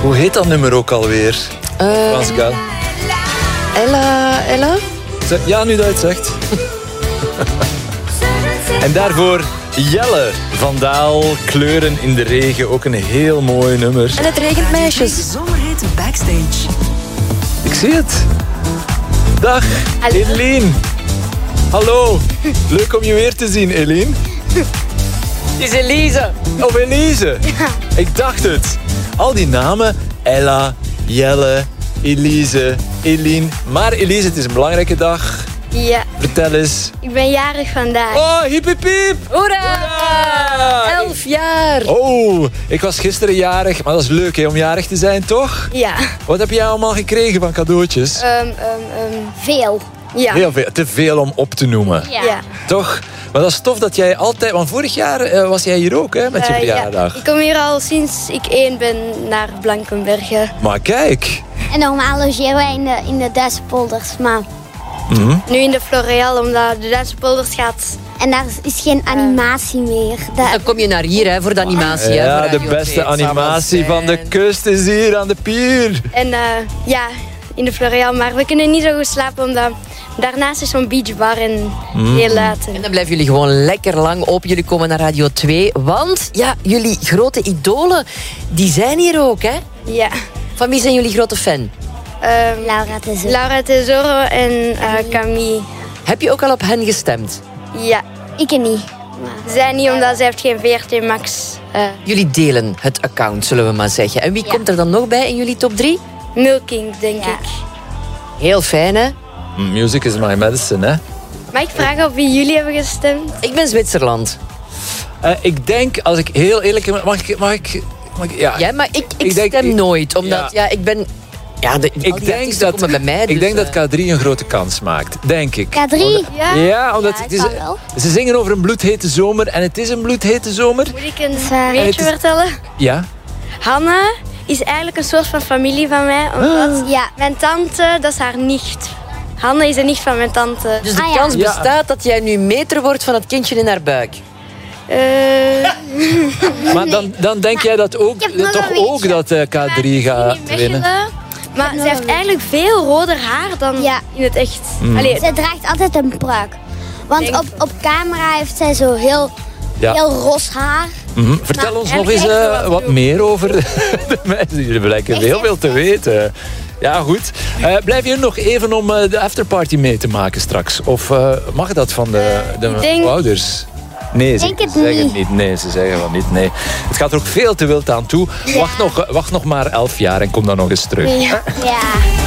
Hoe heet dat nummer ook alweer? Frans Gal. Ella? Ja, nu dat je het zegt. En daarvoor Jelle van Daal, Kleuren in de regen. Ook een heel mooi nummer. En het regent, meisjes. Zomerhit Backstage. Ik zie het. Dag, Eline. Hallo. Leuk om je weer te zien, Eline. Het is Elise. Of Elise. Ik dacht het. Al die namen. Ella, Jelle, Elise, Eline. Maar Elise, het is een belangrijke dag. Ja, Vertel eens. ik ben jarig vandaag. Oh, hiep hiep hiep. Hoera! 11 jaar. Oh, ik was gisteren jarig. Maar dat is leuk hè, om jarig te zijn, toch? Ja. Wat heb jij allemaal gekregen van cadeautjes? Veel. Ja. Heel veel. Te veel om op te noemen. Ja. Toch? Maar dat is tof dat jij altijd... Want vorig jaar was jij hier ook, hè, met je verjaardag. Ja. Ik kom hier al sinds ik 1 ben naar Blankenberge. Maar kijk. En normaal logeren wij in de Duitse polders, maar... Nu in de Floreal, omdat de Duitse polders gaat... En daar is geen animatie meer. Dan kom je naar hier hè, voor de animatie. hè, Ja, voor de Radio beste 2. Het zal wel animatie zijn. van de kust is hier aan de pier. En ja, in de Floreal. Maar we kunnen niet zo goed slapen, omdat daarnaast is zo'n beachbar en heel laat. En dan blijven jullie gewoon lekker lang op. Jullie komen naar Radio 2. Want ja, jullie grote idolen, die zijn hier ook, hè? Ja. Van wie zijn jullie grote fan? Laura Tesoro en Camille. Heb je ook al op hen gestemd? Ja. Ik niet. Zij niet, omdat zij heeft geen VRT Max. Jullie delen het account, zullen we maar zeggen. En wie komt er dan nog bij in jullie top 3? Milking, denk ik. Heel fijn, hè? Music is my medicine, hè? Mag ik vragen op wie jullie hebben gestemd? Ik ben Zwitserland. Ik denk, als ik heel eerlijk ben... Mag ik ja. Ja, maar ik denk- stem nooit. Omdat, Ja. ik ben... Ja, Ik denk dat, komen bij mij. ik dus, denk dat K3 een grote kans maakt. Denk ik. K3? Ja. Ja, omdat Ja, het is, kan wel. ze zingen over een bloedhete zomer. En het is een bloedhete zomer. Moet ik een waar. weetje Het is- vertellen? Ja. Hanna is eigenlijk een soort van familie van mij. Omdat Ja. mijn tante, dat is haar nicht. Hanna is een nicht van mijn tante. Dus de Ah, ja. kans Ja. bestaat dat jij nu meter wordt van het kindje in haar buik. Maar dan denk jij dat ook, ik heb nog toch een ook weetje. dat K3 gaat in winnen? Mechelen. Maar ze heeft eigenlijk veel roder haar dan Ja. in het echt. Mm. Allee, Zij draagt altijd een pruik. Want Denk- op camera heeft zij zo heel ros haar. Vertel ons Nou, nog eens eigenlijk echt wel wat veel. meer over de mensen. Jullie blijken heel veel te weten. Ja, goed. Blijf je nog even om de afterparty mee te maken straks? Of mag dat van de ik denk- ouders? Nee, Denk ze het zeggen niet. niet. Nee, ze zeggen van niet. Nee. Het gaat er ook veel te wild aan toe. Wacht nog maar 11 jaar en kom dan nog eens terug. Ja.